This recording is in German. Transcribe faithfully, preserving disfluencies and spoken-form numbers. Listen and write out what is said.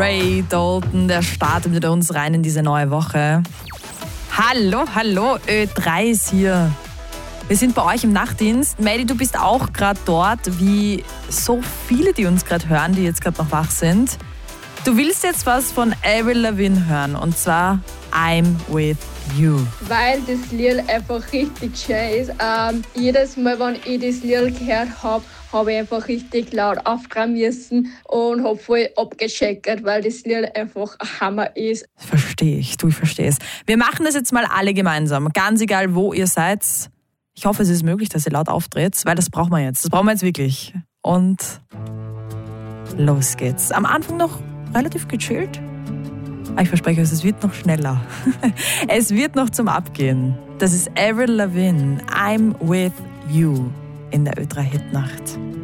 Ray Dalton, der startet mit uns rein in diese neue Woche. Hallo, hallo, Ö drei ist hier. Wir sind bei euch im Nachtdienst. Maddie, du bist auch gerade dort, wie so viele, die uns gerade hören, die jetzt gerade noch wach sind. Du willst jetzt was von Avril Lavigne hören, und zwar I'm With You. Weil das Lied einfach richtig schön ist. Ähm, jedes Mal, wenn ich das Lied gehört habe, habe ich einfach richtig laut aufdrehen müssen und habe voll abgecheckert, weil das Lied einfach ein Hammer ist. Verstehe ich, du, ich verstehe es. Wir machen das jetzt mal alle gemeinsam, ganz egal, wo ihr seid. Ich hoffe, es ist möglich, dass ihr laut auftritt, weil das brauchen wir jetzt. Das brauchen wir jetzt wirklich. Und los geht's. Am Anfang noch relativ gechillt. Aber ich verspreche euch, es wird noch schneller. Es wird noch zum Abgehen. Das ist Avril Lavigne, I'm With You in der Ö drei Hitnacht.